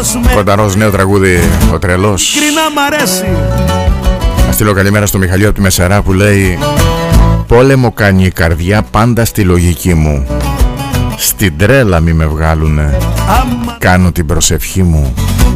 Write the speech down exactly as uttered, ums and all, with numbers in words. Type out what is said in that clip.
Κονταρός νέο τραγούδι, ο τρελός. Κρίνα μ' αρέσει. Να στείλω καλημέρα στο Μιχαλή από τη Μεσαρά που λέει: πόλεμο κάνει η καρδιά πάντα στη λογική μου. Στην τρέλα μη με βγάλουνε. Κάνω την προσευχή μου.